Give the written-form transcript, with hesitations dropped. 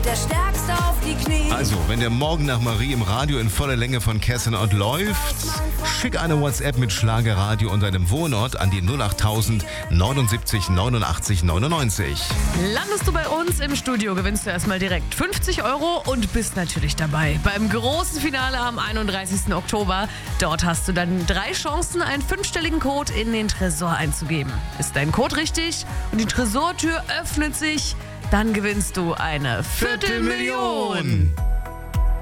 der Stärkste auf die Knie. Also, wenn der Morgen nach Marie im Radio in voller Länge von Kessenort läuft, schick eine WhatsApp mit Schlagerradio und deinem Wohnort an die 08000 79 89 99. Landest du bei uns im Studio, gewinnst du erstmal direkt 50 € und bist natürlich dabei beim großen Finale am 31. Oktober. Dort hast du dann 3 Chancen, einen 5-stelligen Code in den Tresor einzugeben. Ist dein Code richtig und die Tresortür öffnet sich, dann gewinnst du eine 250.000 €.